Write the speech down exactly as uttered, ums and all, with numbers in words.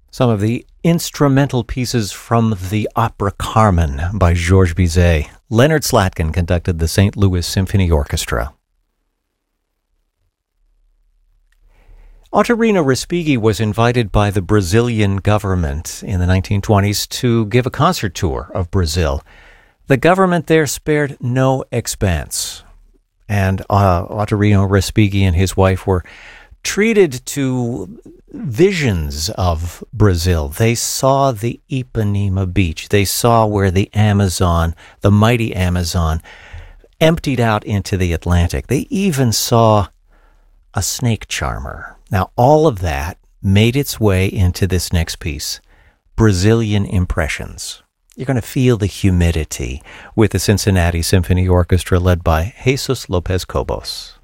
Some of the instrumental pieces from the opera Carmen by Georges Bizet. Leonard Slatkin conducted the Saint Louis Symphony Orchestra. Ottorino Respighi was invited by the Brazilian government in the nineteen twenties to give a concert tour of Brazil. The government there spared no expense, and uh, Ottorino Respighi and his wife were treated to visions of Brazil. They saw the Ipanema beach. They saw where the Amazon, the mighty Amazon, emptied out into the Atlantic. They even saw a snake charmer. Now, all of that made its way into this next piece, Brazilian Impressions. You're going to feel the humidity with the Cincinnati Symphony Orchestra led by Jesus Lopez Cobos.